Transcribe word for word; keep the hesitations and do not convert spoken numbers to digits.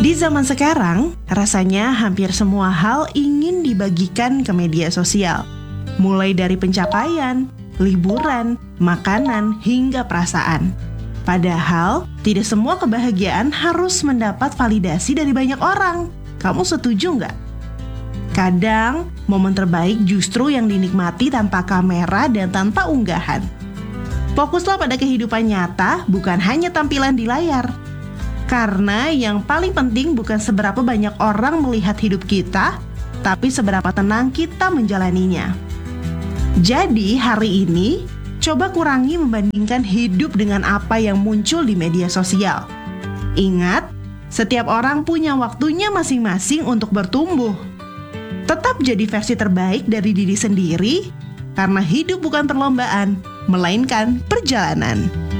Di zaman sekarang, rasanya hampir semua hal ingin dibagikan ke media sosial. Mulai dari pencapaian, liburan, makanan, hingga perasaan. Padahal, tidak semua kebahagiaan harus mendapat validasi dari banyak orang. Kamu setuju nggak? Kadang, momen terbaik justru yang dinikmati tanpa kamera dan tanpa unggahan. Fokuslah pada kehidupan nyata, bukan hanya tampilan di layar. Karena yang paling penting bukan seberapa banyak orang melihat hidup kita, tapi seberapa tenang kita menjalaninya. Jadi hari ini, coba kurangi membandingkan hidup dengan apa yang muncul di media sosial. Ingat, setiap orang punya waktunya masing-masing untuk bertumbuh. Tetap jadi versi terbaik dari diri sendiri, karena hidup bukan perlombaan, melainkan perjalanan.